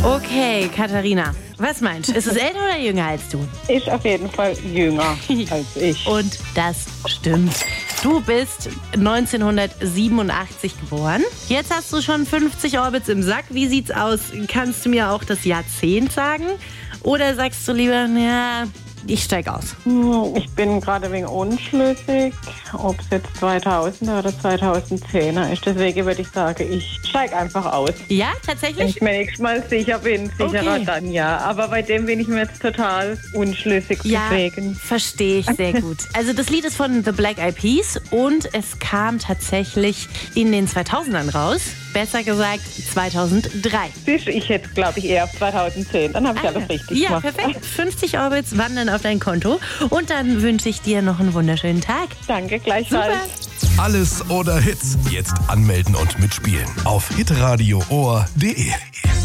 Okay, Katharina, was meinst du? Ist es älter oder jünger als du? Ist auf jeden Fall jünger als ich. Und das stimmt. Du bist 1987 geboren. Jetzt hast du schon 50 Orbits im Sack. Wie sieht's aus? Kannst du mir auch das Jahrzehnt sagen? Oder sagst du lieber, ja, ich steig aus? Ich bin gerade wegen unschlüssig, ob es jetzt 2000er oder 2010er ist. Deswegen würde ich sagen, ich steige einfach aus. Ja, Wenn tatsächlich? ich mir nächstes Mal sicher bin, sicherer Okay. dann ja. Aber bei dem bin ich mir jetzt total unschlüssig, Ja, deswegen. verstehe ich sehr gut. Also das Lied ist von The Black Eyed Peas und es kam tatsächlich in den 2000ern raus. Besser gesagt 2003. Siehst du, ich jetzt glaube ich eher auf 2010. Dann habe ich alles richtig Ja, gemacht. perfekt. 50 Orbits wandern auf dein Konto. Und dann wünsche ich dir noch einen wunderschönen Tag. Danke, gleichfalls. Super. Alles oder Hits. Jetzt anmelden und mitspielen auf hitradio.de.